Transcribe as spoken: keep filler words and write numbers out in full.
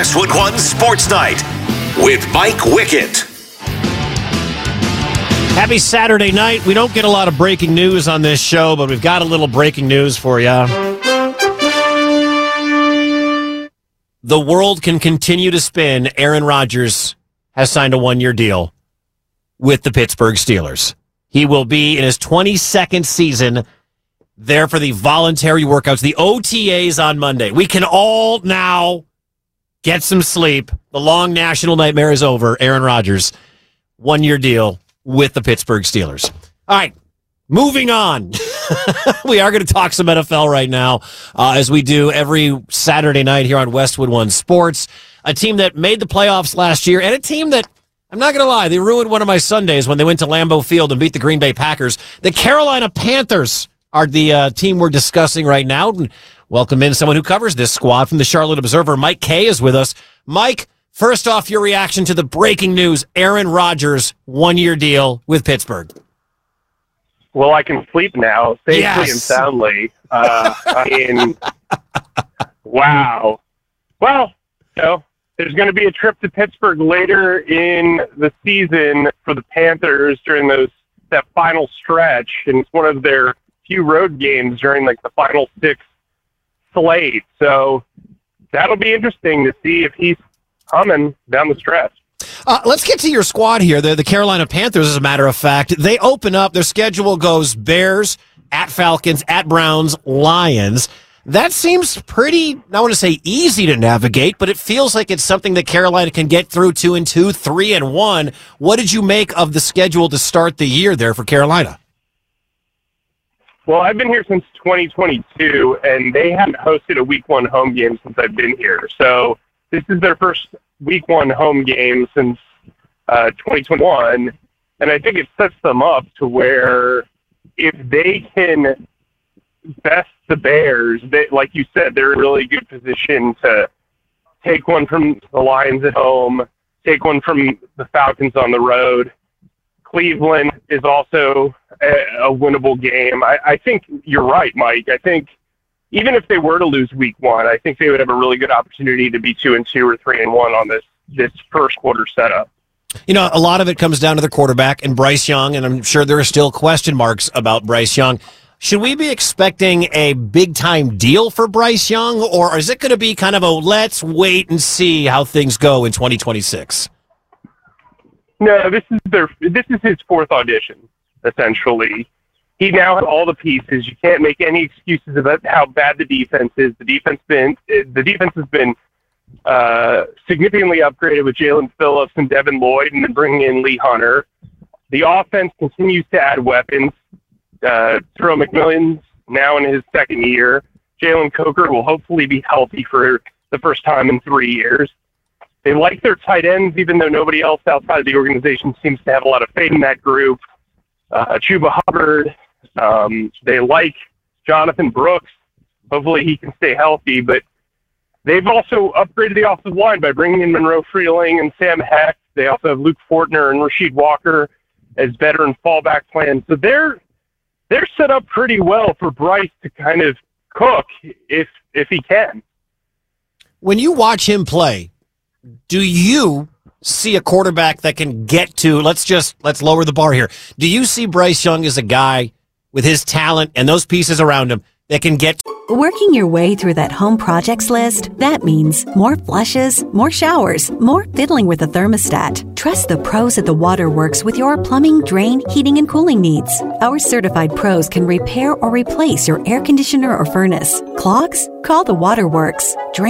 Westwood One Sports Night with Mike Wickett. Happy Saturday night. We don't get a lot of breaking news on this show, but we've got a little breaking news for you. The world can continue to spin. Aaron Rodgers has signed a one-year deal with the Pittsburgh Steelers. He will be in his twenty-second season there for the voluntary workouts, the O T As on Monday. We can all now get some sleep. The long national nightmare is over. Aaron Rodgers, one-year deal with the Pittsburgh Steelers. All right, moving on. We are going to talk some N F L right now, uh, as we do every Saturday night here on Westwood One Sports. A team that made the playoffs last year, and a team that, I'm not going to lie, they ruined one of my Sundays when they went to Lambeau Field and beat the Green Bay Packers. The Carolina Panthers are the uh, team we're discussing right now. And welcome in someone who covers this squad from the Charlotte Observer. Mike Kay is with us. Mike, first off, your reaction to the breaking news, Aaron Rodgers, one-year deal with Pittsburgh. Well, I can sleep now, safely Yes. and soundly. Uh, I mean, wow. Well, you know, there's going to be a trip to Pittsburgh later in the season for the Panthers during those that final stretch, and it's one of their few road games during like the final six slate. So that'll be interesting to see if he's coming down the stretch. Uh, let's get to your squad here. The, the Carolina Panthers, as a matter of fact, they open up. Their schedule goes Bears, at Falcons, at Browns, Lions. That seems pretty, I want to say easy to navigate, but it feels like it's something that Carolina can get through two and two, three and one. What did you make of the schedule to start the year there for Carolina? Well, I've been here since twenty twenty-two, and they haven't hosted a week one home game since I've been here. So this is their first week one home game since uh, twenty twenty-one, and I think it sets them up to where if they can best the Bears, they, like you said, they're in a really good position to take one from the Lions at home, take one from the Falcons on the road. Cleveland is also a, a winnable game. I, I think you're right, Mike. I think even if they were to lose week one, I think they would have a really good opportunity to be two and two or three and one on this, this first quarter setup. You know, a lot of it comes down to the quarterback and Bryce Young, and I'm sure there are still question marks about Bryce Young. Should we be expecting a big-time deal for Bryce Young, or is it going to be kind of a let's wait and see how things go in twenty twenty-six? No, this is their. This is his fourth audition, essentially. He now has all the pieces. You can't make any excuses about how bad the defense is. The defense been the defense has been uh, significantly upgraded with Jalen Phillips and Devin Lloyd, and then bringing in Lee Hunter. The offense continues to add weapons. Uh, Terrell McMillan's now in his second year. Jalen Coker will hopefully be healthy for the first time in three years. They like their tight ends, even though nobody else outside of the organization seems to have a lot of faith in that group. Uh, Chuba Hubbard. Um, they like Jonathan Brooks. Hopefully he can stay healthy. But they've also upgraded the offensive line by bringing in Monroe Freeling and Sam Heck. They also have Luke Fortner and Rasheed Walker as veteran fallback plans. So they're they're set up pretty well for Bryce to kind of cook if if he can. When you watch him play, do you see a quarterback that can get to, let's just, let's lower the bar here. Do you see Bryce Young as a guy with his talent and those pieces around him that can get to? Working your way through that home projects list, that means more flushes, more showers, more fiddling with the thermostat. Trust the pros at the Waterworks with your plumbing, drain, heating, and cooling needs. Our certified pros can repair or replace your air conditioner or furnace. Clogs? Call the Waterworks. Drain